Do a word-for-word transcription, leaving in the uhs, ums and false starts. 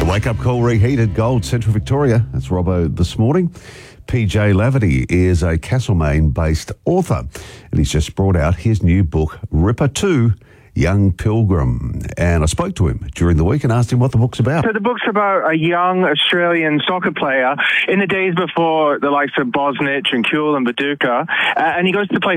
Wake Up Call reheated Gold Central Victoria. That's Robbo this morning. P J Laverty is a Castlemaine-based author, and he's just brought out his new book, Ripper two, Young Pilgrim. And I spoke to him during the week and asked him what the book's about. So the book's about a young Australian soccer player in the days before the likes of Bosnich and Kuhl and Viduka, uh, and he goes to play